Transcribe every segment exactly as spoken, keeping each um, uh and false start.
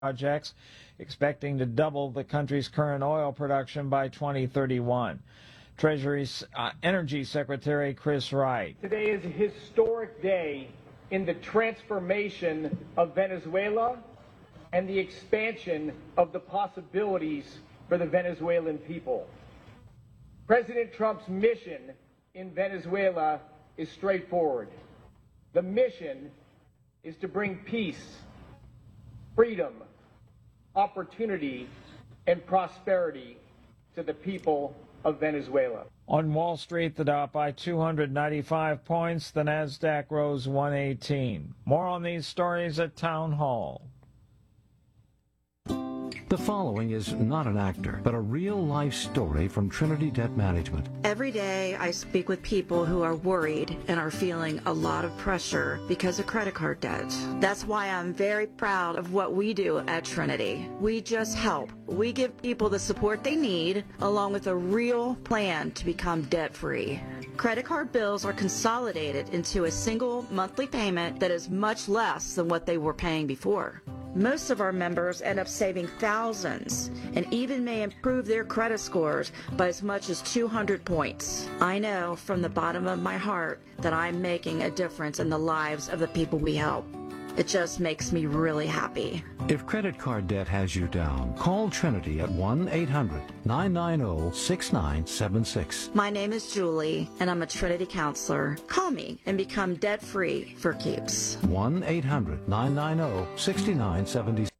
projects, expecting to double the country's current oil production by twenty thirty-one. Treasury uh, Energy Secretary Chris Wright. Today is a historic day in the transformation of Venezuela and the expansion of the possibilities for the Venezuelan people. President Trump's mission in Venezuela is straightforward. The mission is to bring peace, freedom, opportunity, and prosperity to the people of Venezuela. On Wall Street, the Dow by two hundred ninety-five points, the Nasdaq rose one eighteen. More on these stories at Town Hall. The following is not an actor, but a real-life story from Trinity Debt Management. Every day I speak with people who are worried and are feeling a lot of pressure because of credit card debt. That's why I'm very proud of what we do at Trinity. We just help. We give people the support they need, along with a real plan to become debt-free. Credit card bills are consolidated into a single monthly payment that is much less than what they were paying before. Most of our members end up saving thousands and even may improve their credit scores by as much as two hundred points. I know from the bottom of my heart that I'm making a difference in the lives of the people we help. It just makes me really happy. If credit card debt has you down, call Trinity at one eight hundred nine nine zero six nine seven six. My name is Julie, and I'm a Trinity counselor. Call me and become debt-free for keeps. one eight hundred nine nine zero six nine seven six.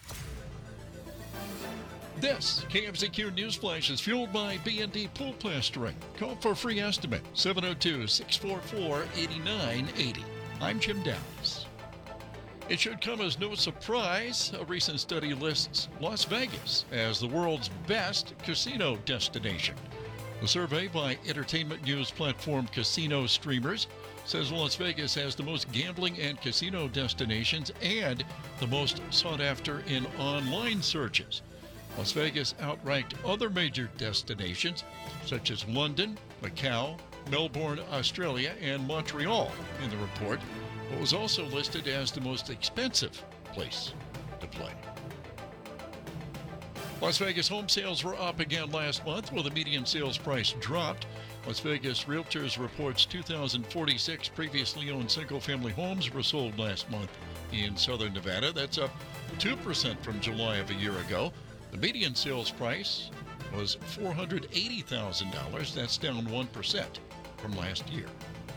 This K M Z Q News Flash is fueled by B and D Pool Plastering. Call for a free estimate, seven oh two, six four four, eight nine eight oh. I'm Jim Downs. It should come as no surprise, a recent study lists Las Vegas as the world's best casino destination. A survey by entertainment news platform Casino Streamers says Las Vegas has the most gambling and casino destinations and the most sought after in online searches. Las Vegas outranked other major destinations such as London, Macau, Melbourne, Australia, and Montreal in the report, but was also listed as the most expensive place to play. Las Vegas home sales were up again last month, while the median sales price dropped. Las Vegas Realtors reports two thousand forty-six previously owned single-family homes were sold last month in southern Nevada. That's up two percent from July of a year ago. The median sales price was four hundred eighty thousand dollars. That's down one percent from last year.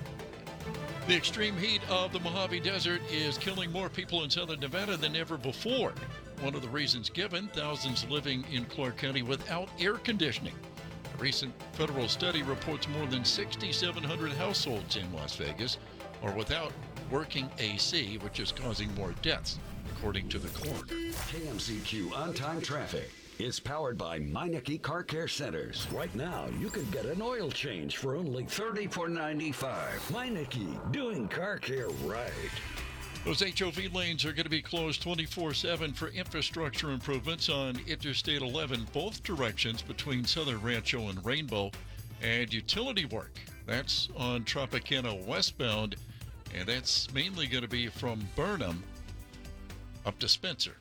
The extreme heat of the Mojave Desert is killing more people in southern Nevada than ever before. One of the reasons given, thousands living in Clark County without air conditioning. A recent federal study reports more than six thousand seven hundred households in Las Vegas are without working A C, which is causing more deaths, according to the coroner. K M Z Q on-time traffic is powered by Meineke Car Care Centers. Right now, you can get an oil change for only thirty-four ninety-five. Meineke, doing car care right. Those H O V lanes are going to be closed twenty-four seven for infrastructure improvements on Interstate eleven, both directions between Southern Rancho and Rainbow, and utility work. That's on Tropicana westbound, and that's mainly going to be from Burnham up to Spencer.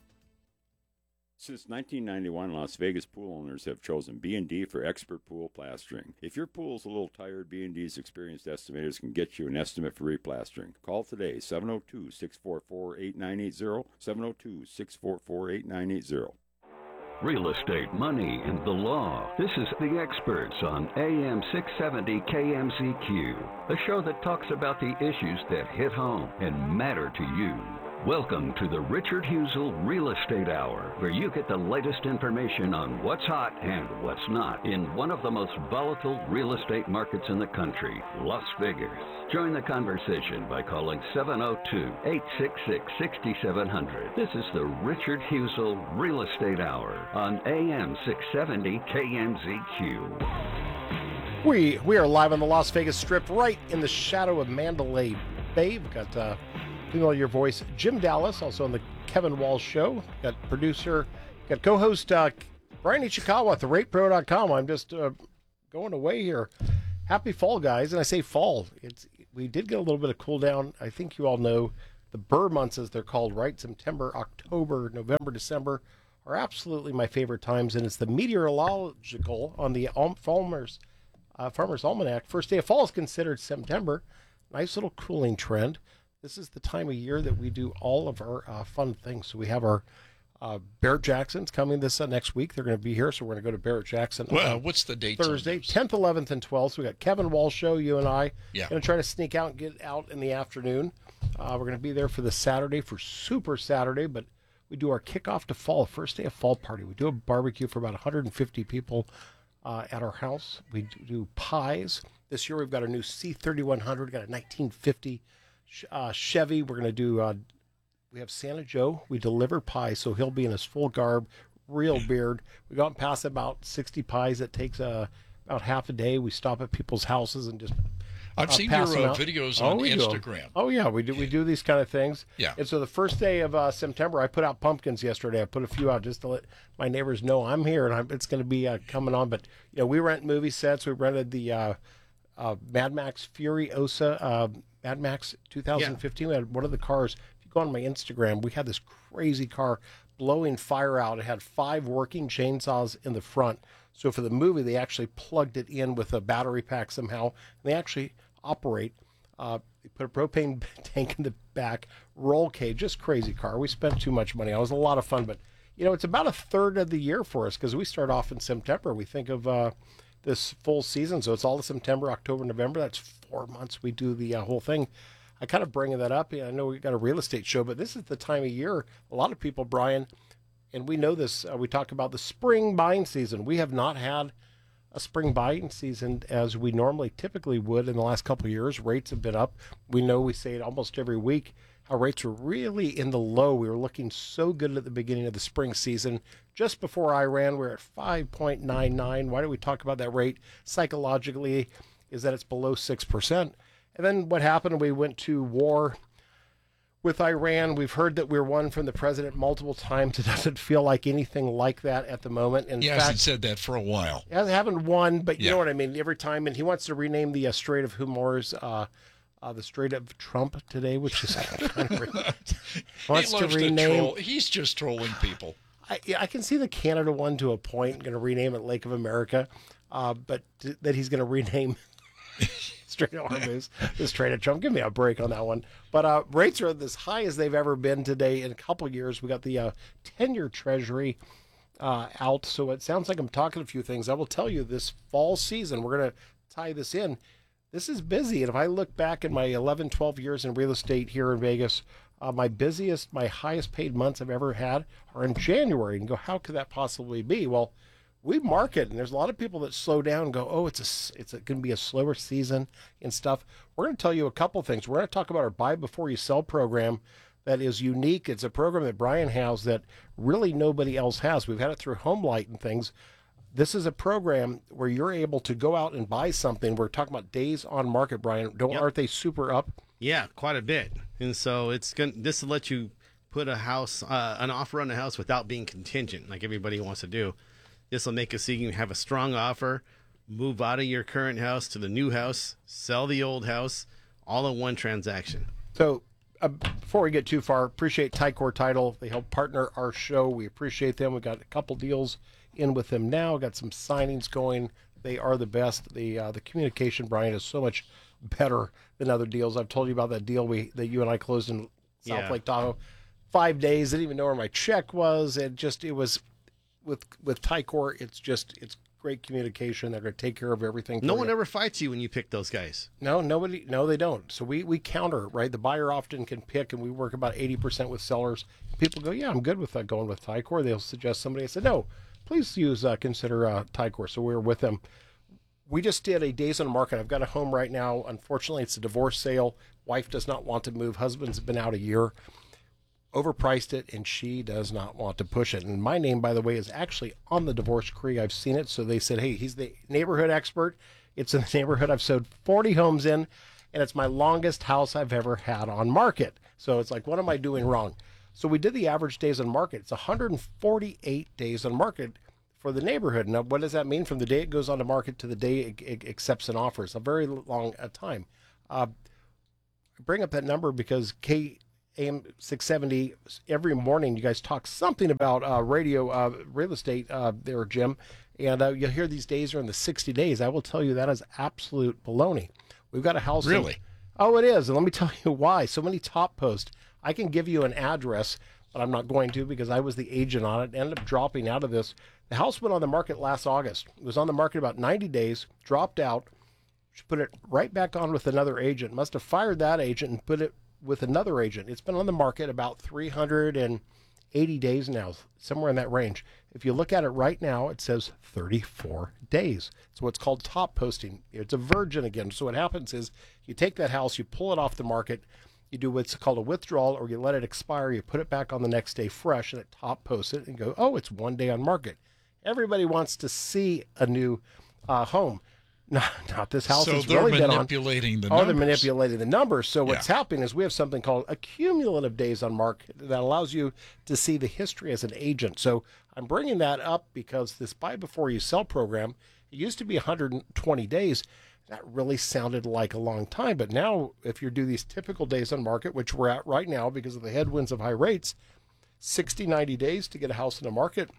Since nineteen ninety-one, Las Vegas pool owners have chosen B and D for expert pool plastering. If your pool's a little tired, B and D's experienced estimators can get you an estimate for replastering. Call today, seven oh two, six four four, eight nine eight oh, seven oh two, six four four, eight nine eight oh. Real estate, money, and the law. This is The Experts on A M six seventy K M Z Q, a show that talks about the issues that hit home and matter to you. Welcome to the Richard Husel Real Estate Hour, where you get the latest information on what's hot and what's not in one of the most volatile real estate markets in the country, Las Vegas. Join the conversation by calling seven oh two, eight six six, six seven zero zero. This is the Richard Husel Real Estate Hour on A M six seventy K M Z Q. We we are live on the Las Vegas Strip, right in the shadow of Mandalay Bay. We've got uh, familiar voice Jim Dallas, also on the Kevin Walsh Show. Got producer, got co-host uh, Brian Ichikawa at the rate pro dot com. I'm just uh, going away here. Happy fall, guys. And I say fall. It's we did get a little bit of cool down. I think you all know The Burr months, as they're called, right? September, October, November, December are absolutely my favorite times, and it's the meteorological on the Al- Farmer's, uh, Farmer's Almanac. First day of fall is considered September. Nice little cooling trend. This is the time of year that we do all of our uh, fun things. So we have our uh, Barrett Jackson's coming this uh, next week. They're going to be here, so we're going to go to Barrett Jackson. Well, uh, what's the date? Thursday, tenth, eleventh, and twelfth. So we got Kevin Walsh show, you and I. Yeah. Going to try to sneak out and get out in the afternoon. Uh, we're going to be there for the Saturday, for Super Saturday, but we do our kickoff to fall, first day of fall party. We do a barbecue for about one hundred fifty people uh, at our house. We do pies. This year we've got a new C thirty-one hundred, got a nineteen fifty uh, Chevy. We're going to do, uh, we have Santa Joe. We deliver pies, so he'll be in his full garb, real beard. We go out and pass about sixty pies. It takes uh, about half a day. We stop at people's houses and just I've uh, seen your pass them uh, out. videos Oh, on we do 'em. Instagram. Oh yeah, we do. We do these kind of things. Yeah. And so the first day of uh, September, I put out pumpkins yesterday. I put a few out just to let my neighbors know I'm here, and I'm, it's going to be uh, coming on. But you know, we rent movie sets. We rented the uh, uh, Mad Max Fury Osa, uh, Mad Max twenty fifteen. We had one of the cars. If you go on my Instagram, we had this crazy car blowing fire out. It had five working chainsaws in the front. So for the movie, they actually plugged it in with a battery pack somehow. And they actually operate. Uh, they put a propane tank in the back, roll cage, just crazy car. We spent too much money. It was a lot of fun, but you know, it's about a third of the year for us because we start off in September. We think of uh, this full season, so it's all of September, October, November. That's four months. We do the uh, whole thing. I kind of bring that up. I know we got a real estate show, but this is the time of year. A lot of people, Brian, and we know this. Uh, we talk about the spring buying season. We have not had a spring buying season as we normally typically would in the last couple of years. Rates have been up. We know we say it almost every week how rates are really in the low. We were looking so good at the beginning of the spring season. Just before Iran, we we're at five point nine nine. Why do we talk about that rate psychologically? Is that it's below six percent. And then what happened? We went to war with Iran. We've heard that we're won from the president multiple times. It doesn't feel like anything like that at the moment. In He fact, hasn't said that for a while. He haven't won, but you Yeah. know what I mean. Every time, and he wants to rename the uh, Strait of Hormuz uh, uh, the Strait of Trump today, which is kind of wants he loves to to rename. troll. He's just trolling people. I, I can see the Canada one to a point. Going to rename it Lake of America, uh, but t- that he's going to rename Strait of Hormuz the Strait of Trump. Give me a break on that one. But uh, rates are as high as they've ever been today in a couple of years. We got the uh, ten-year Treasury uh, out, so it sounds like I'm talking a few things. I will tell you, this fall season, we're going to tie this in. This is busy, and if I look back in my eleven, twelve years in real estate here in Vegas, uh, my busiest, my highest paid months I've ever had are in January. And go, how could that possibly be? Well, we market, and there's a lot of people that slow down and go, oh, it's a, it's going to be a slower season and stuff. We're going to tell you a couple things. We're going to talk about our Buy Before You Sell program that is unique. It's a program that Brian has that really nobody else has. We've had it through HomeLight and things. This is a program where you're able to go out and buy something. We're talking about days on market, Brian. Don't Yep. aren't they super up? Yeah, quite a bit. And so it's going to this will let you put a house, uh, an offer on a house without being contingent, like everybody wants to do. This will make it so you can have a strong offer, move out of your current house to the new house, sell the old house, all in one transaction. So uh, before we get too far, appreciate Tycor Title. They help partner our show. We appreciate them. We got a couple deals in with them now. Got some signings going. They are the best. The uh, the communication, Brian, is so much better than other deals. I've told you about that deal we that you and I closed in South Yeah. Lake Tahoe. Five days. Didn't even know where my check was. It just it was with with Tycor. It's just it's great communication. They're going to take care of everything. No for one you. ever fights you when you pick those guys. No, nobody. No, they don't. So we we counter, right? The buyer often can pick, and we work about eighty percent with sellers. People go, yeah, I'm good with that going with Tycor. They'll suggest somebody. I said, no, please use uh, consider uh, Tycor. So we're with them. We just did a days on the market. I've got a home right now. Unfortunately, it's a divorce sale. Wife does not want to move. Husband's been out a year. Overpriced it, and she does not want to push it. And my name, by the way, is actually on the divorce decree. I've seen it. So they said, hey, he's the neighborhood expert. It's in the neighborhood I've sold forty homes in, and it's my longest house I've ever had on market. So it's like, what am I doing wrong? So we did the average days on market. It's one hundred forty-eight days on market for the neighborhood. Now, what does that mean? From the day it goes on the market to the day it, it accepts an offer. It's a very long uh, time. Uh, I bring up that number because K A M six seventy every morning. You guys talk something about uh, radio, uh, real estate uh, there, Jim. And uh, you'll hear these days are in the sixty days. I will tell you that is absolute baloney. We've got a house. Really? In, oh, it is. And let me tell you why. So many top posts. I can give you an address, but I'm not going to because I was the agent on it. Ended up dropping out of this. The house went on the market last August. It was on the market about ninety days, dropped out. She put it right back on with another agent. Must have fired that agent and put it with another agent. It's been on the market about three hundred eighty days now, somewhere in that range. If you look at it right now, it says thirty-four days. It's what's called top posting. It's a virgin again. So what happens is you take that house, you pull it off the market, you do what's called a withdrawal, or you let it expire, you put it back on the next day fresh, and it top posts it and go, oh, it's one day on market. Everybody wants to see a new uh, home. Not, not this house. So has they're really manipulating been the on, numbers. Oh, they're manipulating the numbers. So what's Yeah. happening is we have something called a cumulative days on market that allows you to see the history as an agent. So I'm bringing that up because this buy before you sell program, it used to be one hundred twenty days. That really sounded like a long time. But now if you do these typical days on market, which we're at right now because of the headwinds of high rates, sixty, ninety days to get a house in the market,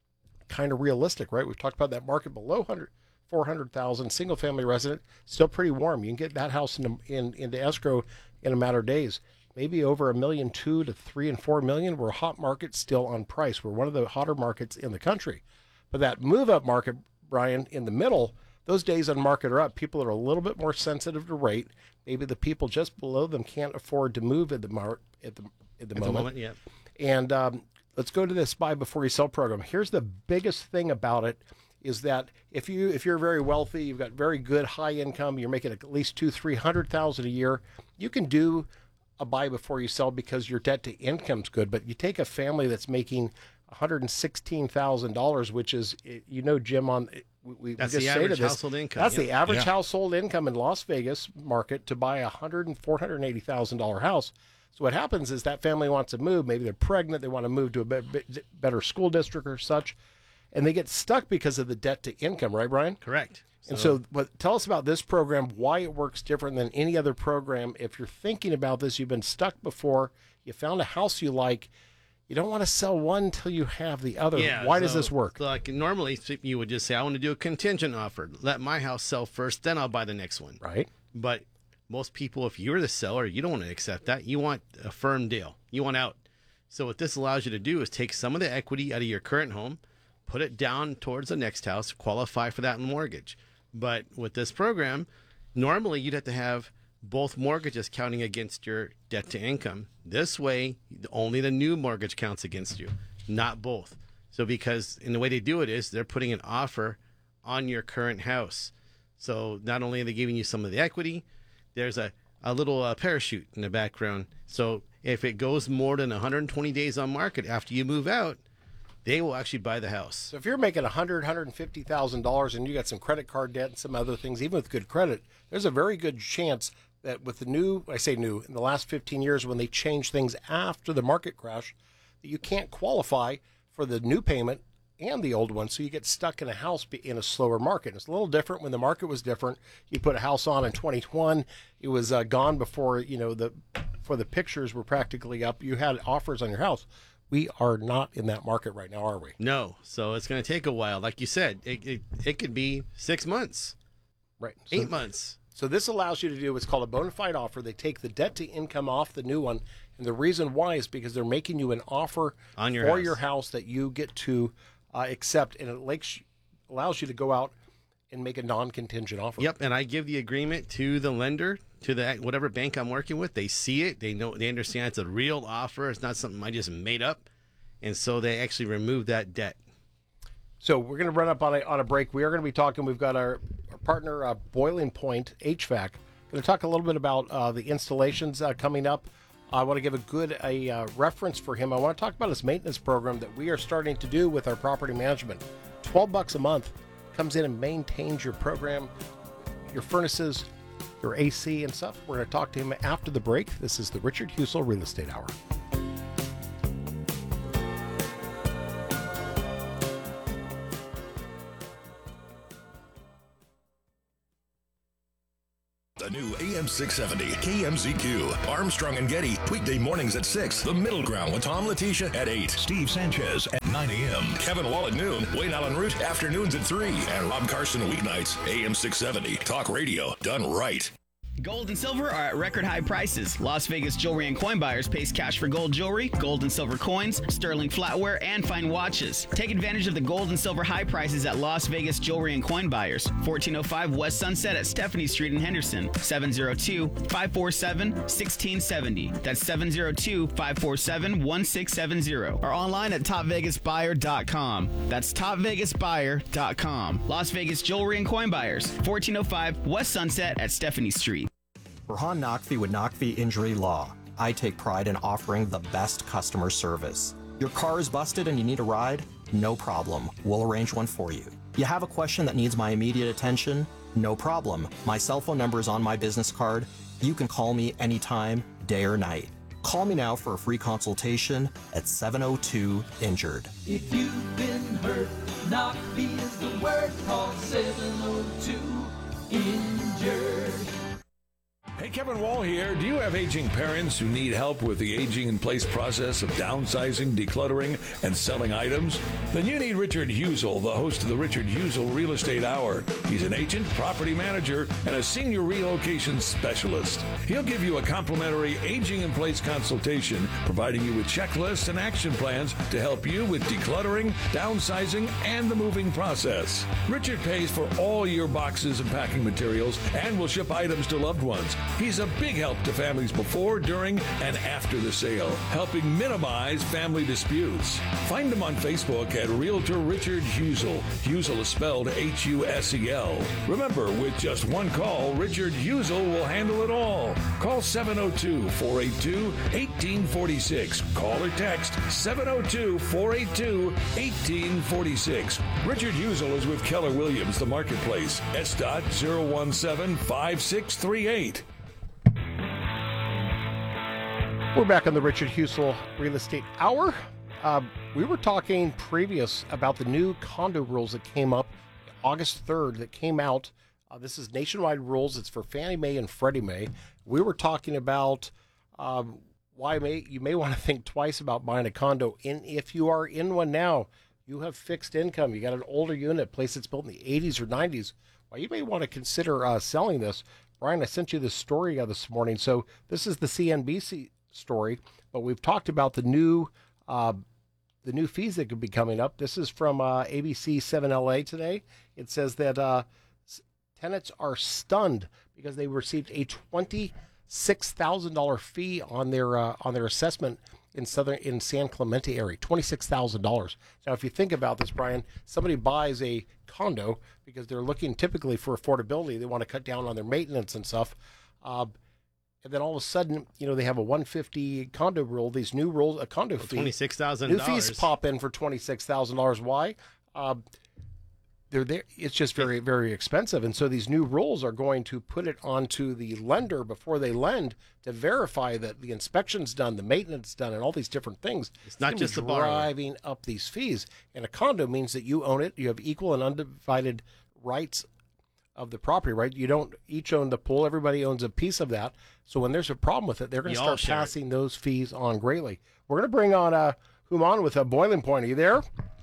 kind of realistic, right? We've talked about that market below one hundred, four hundred thousand, single family resident, still pretty warm. You can get that house in, in, into escrow in a matter of days. Maybe over a million two to three and four million. We're a hot market still on price. We're one of the hotter markets in the country. But that move up market, Brian, in the middle, those days on market are up. People are a little bit more sensitive to rate. Maybe the people just below them can't afford to move at the mar- at the at the At moment. the moment, yeah. And um, let's go to this buy before you sell program. Here's the biggest thing about it is that if you if you're very wealthy, you've got very good high income, you're making at least two three hundred thousand a year, you can do a buy before you sell because your debt to income's good. But you take a family that's making one hundred sixteen thousand dollars, which is, you know, Jim, on we, we That's just the say to average this, household income. That's yeah. the average Yeah. household income in Las Vegas market to buy a one hundred and four hundred eighty thousand dollar house. So what happens is that family wants to move. Maybe they're pregnant. They want to move to a be- better school district or such. And they get stuck because of the debt to income, right, Brian? Correct. And so what, tell us about this program, why it works different than any other program. If you're thinking about this, you've been stuck before, you found a house you like, you don't want to sell one until you have the other. Yeah, Why does so- this work? so like normally you would just say, I want to do a contingent offer. Let my house sell first, then I'll buy the next one. Right. But most people, if you're the seller, you don't want to accept that. You want a firm deal. You want out. So what this allows you to do is take some of the equity out of your current home, put it down towards the next house, qualify for that mortgage. But with this program, normally you'd have to have both mortgages counting against your debt to income. This way, only the new mortgage counts against you, not both. So because, and the way they do it is they're putting an offer on your current house. So not only are they giving you some of the equity, there's a, a little uh, parachute in the background. So if it goes more than one hundred twenty days on market after you move out, they will actually buy the house. So if you're making one hundred thousand dollars, one hundred fifty thousand dollars and you got some credit card debt and some other things, even with good credit, there's a very good chance that with the new, I say new, in the last fifteen years when they changed things after the market crash, that you can't qualify for the new payment and the old one, so you get stuck in a house in a slower market. It's a little different when the market was different. You put a house on in twenty twenty, it was uh, gone before, you know, the before the pictures were practically up. You had offers on your house. We are not in that market right now, are we? No. So it's going to take a while. Like you said, it, it, it could be six months, Right. eight So- months. So this allows you to do what's called a bona fide offer. They take the debt to income off the new one, and the reason why is because they're making you an offer On your for house. your house that you get to uh, accept, and it makes, allows you to go out and make a non-contingent offer. Yep, and I give the agreement to the lender, to the whatever bank I'm working with. They see it, they know, they understand it's a real offer. It's not something I just made up, and so they actually remove that debt. So we're going to run up on a, on a break. We are going to be talking. We've got our, our partner, uh, Boiling Point H V A C. Going to talk a little bit about uh, the installations uh, coming up. I want to give a good a uh, reference for him. I want to talk about his maintenance program that we are starting to do with our property management. Twelve bucks a month comes in and maintains your program, your furnaces, your A C and stuff. We're going to talk to him after the break. This is the Richard Husel Real Estate Hour. The new A M six seventy K M Z Q. Armstrong and Getty, weekday mornings at six. The Middle Ground with Tom Letitia at eight. Steve Sanchez at nine a.m. Kevin Wall at noon. Wayne Allen Root afternoons at three. And Rob Carson weeknights. A M six seventy. Talk radio done right. Gold and silver are at record high prices. Las Vegas Jewelry and Coin Buyers pays cash for gold jewelry, gold and silver coins, sterling flatware, and fine watches. Take advantage of the gold and silver high prices at Las Vegas Jewelry and Coin Buyers. fourteen oh five West Sunset at Stephanie Street in Henderson. seven oh two, five four seven, one six seven oh. That's seven oh two, five four seven, one six seven oh. Or online at top vegas buyer dot com. That's top vegas buyer dot com. Las Vegas Jewelry and Coin Buyers. fourteen oh five West Sunset at Stephanie Street. Burhan Naqvi with Naqvi Injury Law. I take pride in offering the best customer service. Your car is busted and you need a ride? No problem. We'll arrange one for you. You have a question that needs my immediate attention? No problem. My cell phone number is on my business card. You can call me anytime, day or night. Call me now for a free consultation at seven oh two injured. If you've been hurt, Naqvi is the word. Call seven oh two injured. Hey, Kevin Wall here. Do you have aging parents who need help with the aging-in-place process of downsizing, decluttering, and selling items? Then you need Richard Husel, the host of the Richard Husel Real Estate Hour. He's an agent, property manager, and a senior relocation specialist. He'll give you a complimentary aging-in-place consultation, providing you with checklists and action plans to help you with decluttering, downsizing, and the moving process. Richard pays for all your boxes and packing materials and will ship items to loved ones. He's a big help to families before, during, and after the sale, helping minimize family disputes. Find him on Facebook at Realtor Richard Husel. Husel is spelled H U S E L. Remember, with just one call, Richard Husel will handle it all. Call seven oh two, four eight two, one eight four six. Call or text seven oh two, four eight two, one eight four six. Richard Husel is with Keller Williams, the marketplace. S dot zero one seven five six three eight. We're back on the Richard Husel Real Estate Hour. Uh, we were talking previous about the new condo rules that came up August third that came out. Uh, this is nationwide rules. It's for Fannie Mae and Freddie Mae. We were talking about um, why may, you may want to think twice about buying a condo. And if you are in one now, you have fixed income. You got an older unit, a place that's built in the eighties or nineties. Well, you may want to consider uh, selling this. Brian, I sent you this story uh, this morning. So this is the C N B C story, but we've talked about the new uh, the new fees that could be coming up. This is from uh, A B C seven L A today. It says that uh, tenants are stunned because they received a twenty-six thousand dollars fee on their uh, on their assessment in southern in San Clemente area. twenty-six thousand dollars. Now, if you think about this, Brian, somebody buys a condo because they're looking typically for affordability. They want to cut down on their maintenance and stuff. Uh, And then all of a sudden, you know, they have a one fifty condo rule. These new rules, a condo fee, twenty-six thousand new dollars. fees pop in for twenty-six thousand dollars. Why? Uh, they're there. It's just very, very expensive. And so these new rules are going to put it onto the lender before they lend to verify that the inspection's done, the maintenance done, and all these different things. It's not gonna just be the borrower. driving up these fees. And a condo means that you own it. You have equal and undivided rights of the property, right? You don't each own the pool. Everybody owns a piece of that. So when there's a problem with it, they're going to You all start share it. passing those fees on greatly. We're going to bring on uh, Human with a boiling point. Are you there?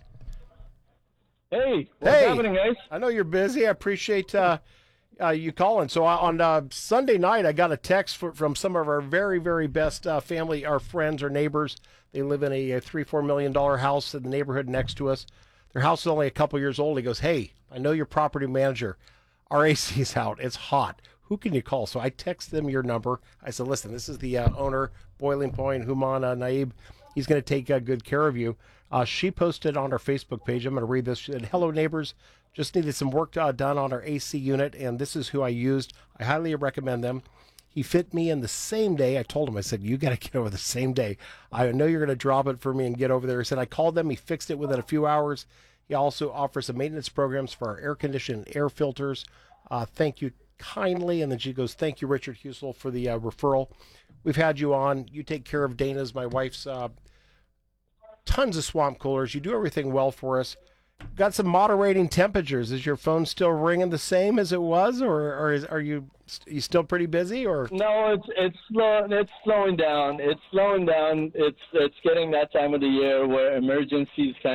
Hey, what's hey, happening, guys? I know you're busy. I appreciate uh, uh, you calling. So uh, on uh, Sunday night, I got a text for, from some of our very, very best uh, family, our friends, our neighbors. They live in a, a three, four million dollar house in the neighborhood next to us. Their house is only a couple years old. He goes, "Hey, I know your property manager. Our A C's out. It's hot. Who can you call?" So I text them your number. I said, "Listen, this is the uh, owner, Boiling Point, Humana Naib. He's going to take uh, good care of you." Uh, she posted on our Facebook page. I'm going to read this. She said, "Hello, neighbors. Just needed some work uh, done on our A C unit, and this is who I used. I highly recommend them. He fit me in the same day." I told him, I said, "You got to get over the same day. I know you're going to drop it for me and get over there." He said, "I called them. He fixed it within a few hours. He also offers some maintenance programs for our air conditioning air filters. Uh, thank you kindly." And then she goes, "Thank you, Richard Husel, for the uh, referral. We've had you on. You take care of Dana's, my wife's, uh, tons of swamp coolers. You do everything well for us. got some moderating temperatures. Is your phone still ringing the same as it was, or, or is, are you you still pretty busy? Or no, it's it's slow, it's slowing down. It's slowing down. It's it's getting that time of the year where emergencies kind